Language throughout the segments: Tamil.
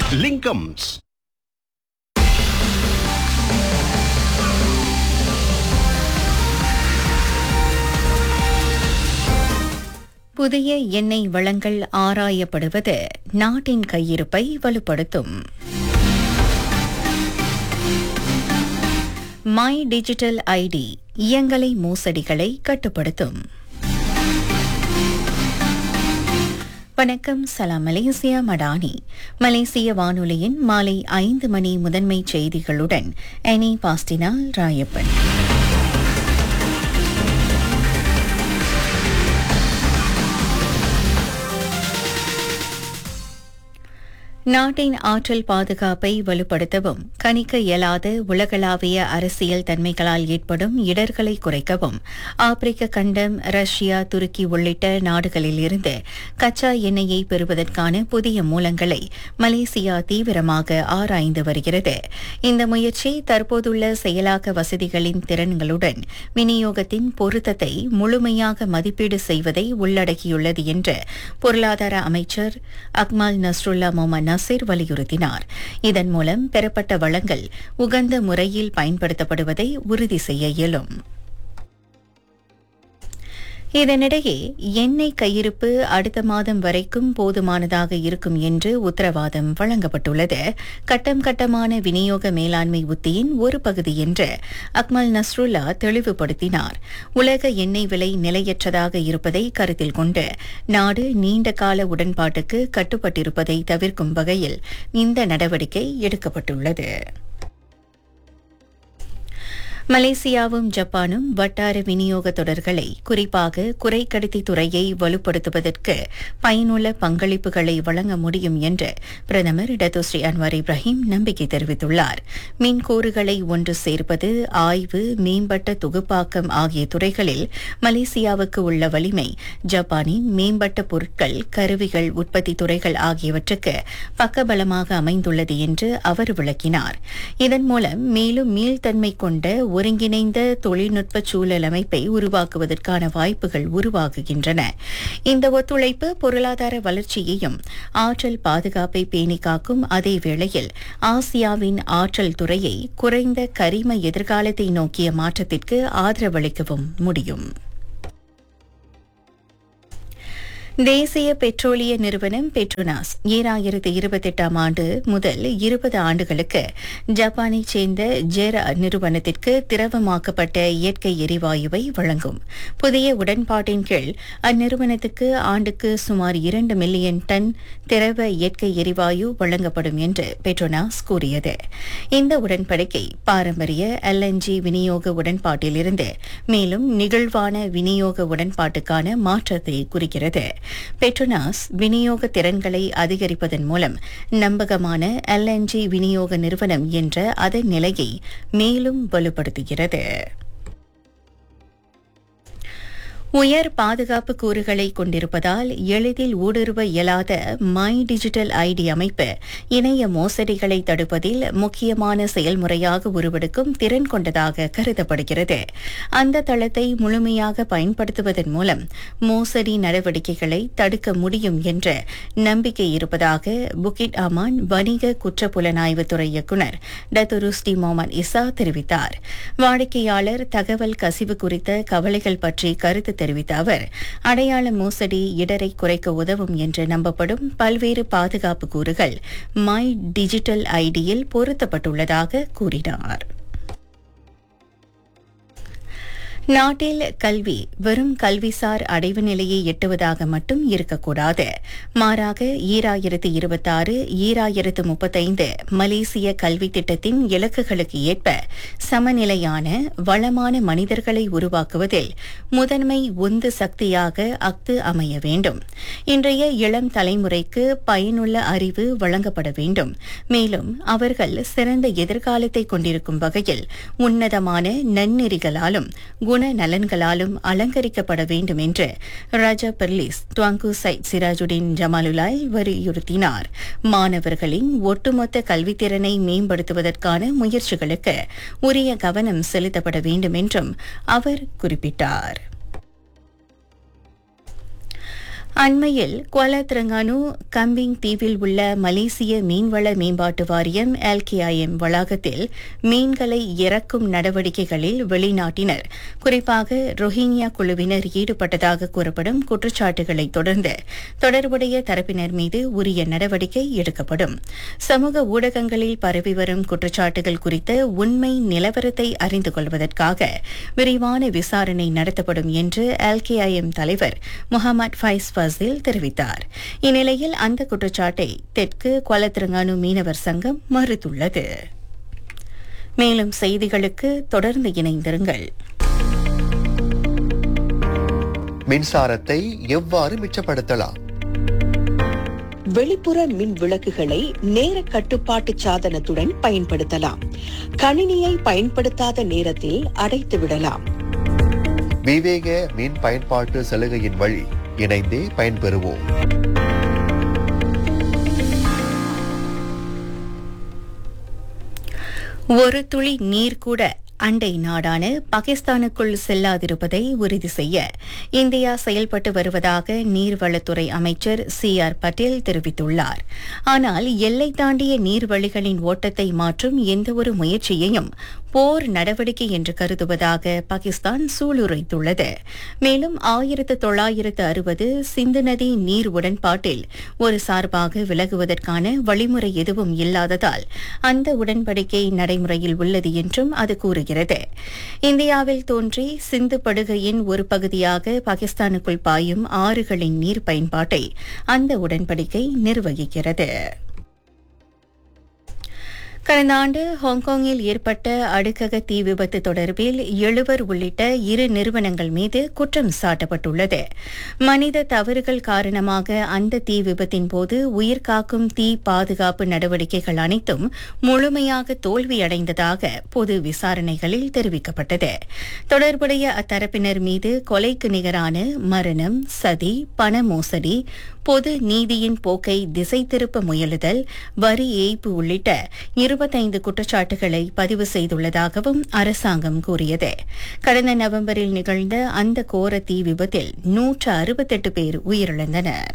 லிங்கம்ஸ். புதிய எண்ணெய் வளங்கள் ஆராயப்படுவது நாட்டின் கையிருப்பை வலுப்படுத்தும். மை டிஜிட்டல் ஐடி இயங்கலை மோசடிகளை கட்டுப்படுத்தும். வணக்கம், சலாம் மலேசியா மடானி. மலேசிய வானொலியின் மாலை 5 மணி முதன்மை செய்திகளுடன் எனி பாஸ்டினால் ராயப்பன். நாட்டின் ஆற்றல் பாதுகாப்பை வலுப்படுத்தவும், கணிக்க இயலாத உலகளாவிய அரசியல் தன்மைகளால் ஏற்படும் இடர்களை குறைக்கவும் ஆப்பிரிக்க கண்டம், ரஷ்யா, துருக்கி உள்ளிட்ட நாடுகளில் இருந்து கச்சா எண்ணெயை பெறுவதற்கான புதிய மூலங்களை மலேசியா தீவிரமாக ஆராய்ந்து வருகிறது. இந்த முயற்சி தற்போதுள்ள செயலாக்க வசதிகளின் திறன்களுடன் விநியோகத்தின் பொருத்தத்தை முழுமையாக மதிப்பீடு செய்வதை உள்ளடக்கியுள்ளது என்று பொருளாதார அமைச்சர் அக்மால் நஸ்ருல்லா மொஹம்மத் நசீர் வலியுறுத்தினார். இதன் மூலம் பெறப்பட்ட வளங்கள் உகந்த முறையில் பயன்படுத்தப்படுவதை உறுதி செய்ய இயலும். இதனிடையே எண்ணெய் கையிருப்பு அடுத்த மாதம் வரைக்கும் போதுமானதாக இருக்கும் என்று உத்தரவாதம் வழங்கப்பட்டுள்ளது. கட்டம் கட்டமான விநியோக மேலாண்மை உத்தியின் ஒரு பகுதி என்று அக்மல் நஸ்ருல்லா தெளிவுபடுத்தினார். உலக எண்ணெய் விலை நிலையற்றதாக இருப்பதை கருத்தில் கொண்டு நாடு நீண்டகால உடன்பாட்டுக்கு கட்டுப்பட்டிருப்பதை தவிர்க்கும் வகையில் இந்த நடவடிக்கை எடுக்கப்பட்டுள்ளது. மலேசியாவும் ஜப்பானும் வட்டார விநியோக தொடர்களை, குறிப்பாக குறைக்கடத்தி துறையை வலுப்படுத்துவதற்கு பயனுள்ள பங்களிப்புகளை வழங்க முடியும் என்று பிரதமர் டத்தோஸ்ரீ அன்வார் இப்ராஹிம் நம்பிக்கை தெரிவித்துள்ளார். மின்கூறுகளை ஒன்று சேர்ப்பது, ஆய்வு, மேம்பட்ட தொகுப்பாக்கம் ஆகிய துறைகளில் மலேசியாவுக்கு உள்ள வலிமை ஜப்பானின் மேம்பட்ட பொருட்கள், கருவிகள் உற்பத்தி துறைகள் ஆகியவற்றுக்கு பக்கபலமாக அமைந்துள்ளது என்று அவர் விளக்கினார். இதன் மூலம் மேலும் மீள்தன்மை கொண்ட ஒருங்கிணைந்த தொழில்நுட்ப சூழல் அமைப்பை உருவாக்குவதற்கான வாய்ப்புகள் உருவாகுகின்றன. இந்த ஒத்துழைப்பு பொருளாதார வளர்ச்சியையும் ஆற்றல் பாதுகாப்பை பேணி காக்கும் அதே வேளையில் ஆசியாவின் ஆற்றல் துறையை குறைந்த கரிம எதிர்காலத்தை நோக்கிய மாற்றத்திற்கு ஆதரவளிக்கவும் முடியும். தேசிய பெட்ரோலிய நிறுவனம் பெட்ரோனாஸ் 2028 ஆண்டு முதல் 20 ஆண்டுகளுக்கு ஜப்பானைச் சேர்ந்த ஜெரா நிறுவனத்திற்கு திரவமாக்கப்பட்ட இயற்கை எரிவாயுவை வழங்கும். புதிய உடன்பாட்டின் கீழ் அந்நிறுவனத்துக்கு ஆண்டுக்கு சுமார் 2 மில்லியன் டன் திரவ இயற்கை எரிவாயு வழங்கப்படும் என்று பெட்ரோனாஸ் கூறியது. இந்த உடன்படிக்கை பாரம்பரிய LNG விநியோக உடன்பாட்டிலிருந்து மேலும் நிகழ்வான விநியோக உடன்பாட்டுக்கான மாற்றத்தை குறிக்கிறது. பெட்ரோனாஸ் விநியோக திறன்களை அதிகரிப்பதன் மூலம் நம்பகமான LNG விநியோக நிறுவனம் என்ற அதன் நிலையை மேலும் வலுப்படுத்துகிறது. உயர் பாதுகாப்பு கூறுகளை கொண்டிருப்பதால் எளிதில் ஊடுருவ இயலாத மை டிஜிட்டல் ஐடி அமைப்பு இணைய மோசடிகளை தடுப்பதில் முக்கியமான செயல்முறையாக உருவெடுக்கும் திறன் கொண்டதாக கருதப்படுகிறது. அந்த தளத்தை முழுமையாக பயன்படுத்துவதன் மூலம் மோசடி நடவடிக்கைகளை தடுக்க முடியும் என்ற நம்பிக்கை இருப்பதாக புகிட் அமான் வணிக குற்றப்புலனாய்வுத்துறை இயக்குநர் டத்துருஸ்டி மொஹம்மத் இசா தெரிவித்தார். வாடிக்கையாளர் தகவல் கசிவு குறித்த கவலைகள் பற்றி கருத்து தெரிவித்த அவர், அடையாள மோசடி இடரை குறைக்க உதவும் என்று நம்பப்படும் பல்வேறு பாதுகாப்பு கூறுகள் மை டிஜிட்டல் ஐடியில் பொருத்தப்பட்டுள்ளதாக கூறினார். நாட்டில் கல்வி வெறும் கல்விசார் அடைவு நிலையை எட்டுவதாக மட்டும் இருக்கக்கூடாது. மாறாக 2026-2035 மலேசிய கல்வி திட்டத்தின் இலக்குகளுக்கு ஏற்ப சமநிலையான வளமான மனிதர்களை உருவாக்குவதில் முதன்மை உந்து சக்தியாக அஃது அமைய வேண்டும். இன்றைய இளம் தலைமுறைக்கு பயனுள்ள அறிவு வழங்கப்பட வேண்டும். மேலும் அவர்கள் சிறந்த எதிர்காலத்தை கொண்டிருக்கும் வகையில் உன்னதமான நன்னெறிகளாலும் குணநலன்களாலும் அலங்கரிக்கப்பட வேண்டும் என்று ராஜா பெர்லிஸ் துவாங்கு சைட் சிராஜுடின் ஜமாலுலாய் வலியுறுத்தினார். மாணவர்களின் ஒட்டுமொத்த கல்வித்திறனை மேம்படுத்துவதற்கான முயற்சிகளுக்கு உரிய கவனம் செலுத்தப்பட வேண்டும் என்றும் அவர் குறிப்பிட்டார். அண்மையில் குவாலா திரங்கானு கம்பிங் தீவில் உள்ள மலேசிய மீன்வள மேம்பாட்டு வாரியம் LKIM வளாகத்தில் மீன்களை இறக்கும் நடவடிக்கைகளில் வெளிநாட்டினர் குறிப்பாக ரோஹிங்கியா குழுவினர் ஈடுபட்டதாக கூறப்படும் குற்றச்சாட்டுகளை தொடர்ந்து தொடர்புடைய தரப்பினர் மீது உரிய நடவடிக்கை எடுக்கப்படும். சமூக ஊடகங்களில் பரவி வரும் குற்றச்சாட்டுகள் குறித்த உண்மை நிலவரத்தை அறிந்து கொள்வதற்காக விரிவான விசாரணை நடத்தப்படும் என்று LKIM தலைவர் முகமது ஃபைஸ் ஃபசில் தெரிவித்தார். இந்நிலையில் அந்த குற்றச்சாட்டை தெற்கு குவாலா திரங்கானு மீனவர் சங்கம் மறுத்துள்ளது. மேலும் செய்திகளுக்கு தொடர்ந்து இணைந்திருங்கள். மின்சாரத்தை எவ்வாறு மிச்சப்படுத்தலாம்? வெளிப்புற மின் விளக்குகளை நேர கட்டுப்பாட்டு சாதனத்துடன் பயன்படுத்தலாம். கணினியை பயன்படுத்தாத நேரத்தில் அடைத்து விடலாம். விவேக மின் பயன்பாட்டு சலுகையின் வழி இணைந்தே பயன்பெறுவோம். ஒரு துளி நீர் கூட அண்டை நாடான பாகிஸ்தானுக்குள் செல்லாதிருப்பதை உறுதி செய்ய இந்தியா செயல்பட்டு வருவதாக நீர்வளத்துறை அமைச்சர் CR பட்டேல் தெரிவித்துள்ளார். ஆனால் எல்லை தாண்டிய நீர்வழிகளின் ஓட்டத்தை மாற்றும் எந்தவொரு முயற்சியையும் போர் நடவடிக்கை என்று கருதுவதாக பாகிஸ்தான் சூளுரைத்துள்ளது. மேலும் 1960 சிந்து நதி நீர் உடன்பாட்டில் ஒரு சார்பாக விலகுவதற்கான வழிமுறை எதுவும் இல்லாததால் அந்த உடன்படிக்கை நடைமுறையில் உள்ளது என்றும் அது கூறுகிறது. இந்தியாவில் தோன்றி சிந்து படுகையின் ஒரு பகுதியாக பாகிஸ்தானுக்குள் பாயும் ஆறுகளின் நீர் பயன்பாட்டை அந்த உடன்படிக்கை நிர்வகிக்கிறது. கடந்த ஆண்டு ஹாங்காங்கில் ஏற்பட்ட அடுக்கக தீ விபத்து தொடர்பில் 7 உள்ளிட்ட 2 நிறுவனங்கள் மீது குற்றம் சாட்டப்பட்டுள்ளது. மனித தவறுகள் காரணமாக அந்த தீ விபத்தின் போது உயிர்காக்கும் தீ பாதுகாப்பு நடவடிக்கைகள் அனைத்தும் முழுமையாக தோல்வியடைந்ததாக பொது விசாரணைகளில் தெரிவிக்கப்பட்டது. தொடர்புடைய அத்தரப்பினர் மீது கொலைக்கு நிகரான மரணம், சதி, பண மோசடி, பொது நீதியின் போக்கை திசை திருப்ப முயலுதல், வரி ஏய்ப்பு உள்ளிட்ட 25 குற்றச்சாட்டுகளை பதிவு செய்துள்ளதாகவும் அரசாங்கம் கூறியது. கடந்த நவம்பரில் நிகழ்ந்த அந்த கோர தீ விபத்தில் 168 பேர் உயிரிழந்தனர்.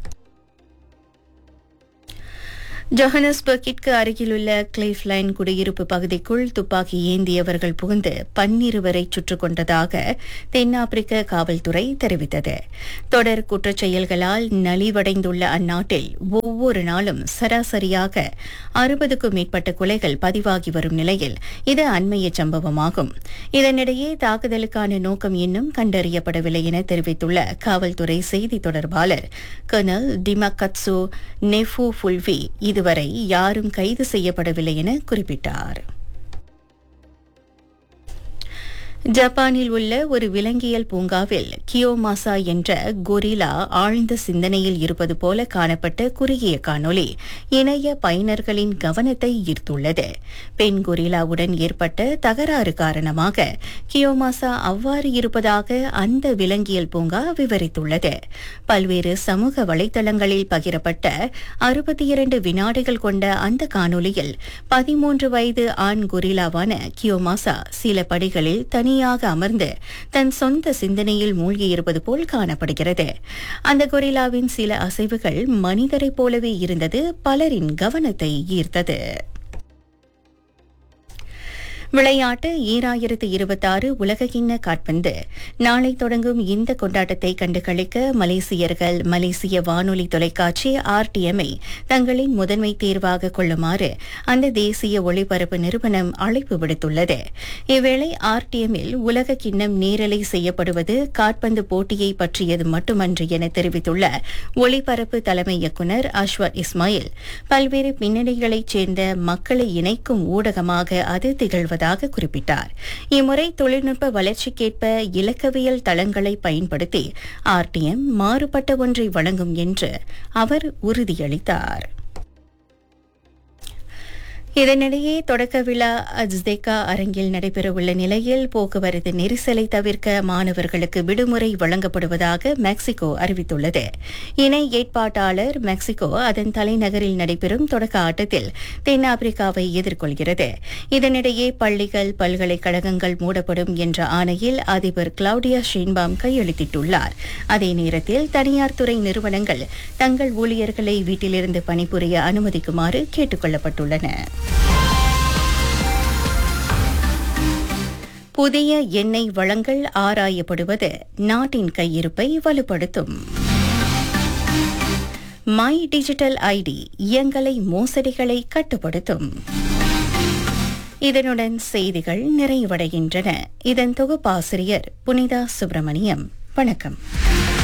ஜோஹனஸ்பர்க்கிற்கு அருகிலுள்ள கிளீஃப்லைன் குடியிருப்பு பகுதிக்குள் துப்பாக்கி ஏந்தியவர்கள் புகுந்து 12 சுட்டுக் கொண்டதாக தென்னாப்பிரிக்க காவல்துறை தெரிவித்தது. தொடர் குற்றச் செயல்களால் நலிவடைந்துள்ள அந்நாட்டில் ஒவ்வொரு நாளும் சராசரியாக 60க்கும் மேற்பட்ட கொலைகள் பதிவாகி வரும் நிலையில் இது அண்மைய சம்பவமாகும். இதனிடையே தாக்குதலுக்கான நோக்கம் இன்னும் கண்டறியப்படவில்லை என தெரிவித்துள்ள காவல்துறை செய்தி தொடர்பாளர் கர்னல் டிமகத்சு நெஃபு ஃபுல்வி இதுவரை யாரும் கைது செய்யப்படவில்லை என குறிப்பிட்டார். ஜப்பானில் உள்ள ஒரு விலங்கியல் பூங்காவில் கியோமாசா என்ற கொரிலா ஆழ்ந்த சிந்தனையில் இருப்பது போல காணப்பட்ட குறுகிய காணொளி இணைய பயனர்களின் கவனத்தை ஈர்த்துள்ளது. பெண் கொரிலாவுடன் ஏற்பட்ட தகராறு காரணமாக கியோமாசா அவ்வாறு இருப்பதாக அந்த விலங்கியல் பூங்கா விவரித்துள்ளது. பல்வேறு சமூக வலைதளங்களில் பகிரப்பட்ட 62 வினாடிகள் கொண்ட அந்த காணொளியில் 13 வயது ஆண் கொரிலாவான கியோமாசா சில படிகளில் தனியாக அமர்ந்து தன் சொந்த சிந்தனையில் மூழ்கியிருப்பது போல் காணப்படுகிறது. அந்த கொரிலாவின் சில அசைவுகள் மனிதரைப் போலவே இருந்தது பலரின் கவனத்தை ஈர்த்தது. விளையாட்டு 2026 உலகக்கிண்ண காற்பந்து நாளை தொடங்கும் இந்த கொண்டாட்டத்தை கண்டுகளிக்க மலேசியர்கள் மலேசிய வானொலி தொலைக்காட்சி RTM-ஐ தங்களின் முதன்மை தேர்வாக கொள்ளுமாறு அந்த தேசிய ஒளிபரப்பு நிறுவனம் அழைப்பு விடுத்துள்ளது. இவ்வேளை RTM-இல் உலக கிண்ணம் நேரலை செய்யப்படுவது காற்பந்து போட்டியை பற்றியது மட்டுமன்று என தெரிவித்துள்ள ஒளிபரப்பு தலைமை இயக்குநர் அஷ்வத் இஸ்மாயில், பல்வேறு பின்னணிகளைச் சேர்ந்த மக்களை இணைக்கும் ஊடகமாக அது திகழ்வதாக குறிப்பிட்டார். இம்முறை தொழில்நுட்ப வளர்ச்சிக்கேற்ப இலக்கவியல் தளங்களை பயன்படுத்தி RTM மாறுபட்ட ஒன்றை வழங்கும் என்று அவர் உறுதியளித்தார். இதனிடையே தொடக்க விழா அஜ்தேகா அரங்கில் நடைபெறவுள்ள நிலையில் போக்குவரத்து நெரிசலை தவிர்க்க மாணவர்களுக்கு விடுமுறை வழங்கப்படுவதாக மெக்சிகோ அறிவித்துள்ளது. இணை ஏற்பாட்டாளர் மெக்சிகோ அதன் தலைநகரில் நடைபெறும் தொடக்க ஆட்டத்தில் தென்னாப்பிரிக்காவை எதிர்கொள்கிறது. இதனிடையே பள்ளிகள், பல்கலைக்கழகங்கள் மூடப்படும் என்ற ஆணையில் அதிபர் கிளவுடியா ஷீன்பாம் கையெழுத்திட்டுள்ளார். அதே நேரத்தில் தனியார் துறை நிறுவனங்கள் தங்கள் ஊழியர்களை வீட்டிலிருந்து பணிபுரிய அனுமதிக்குமாறு கேட்டுக் கொள்ளப்பட்டுள்ளன. புதிய எண்ணெய் வளங்கள் ஆராயப்படுவது நாட்டின் கையிருப்பை வலுப்படுத்தும். மை டிஜிட்டல் ஐடி இயங்கலை மோசடிகளை கட்டுப்படுத்தும். இதனுடன் செய்திகள் நிறைவடைகின்றன. இதன் தொகுப்பாசிரியர் புனிதா சுப்பிரமணியம். வணக்கம்.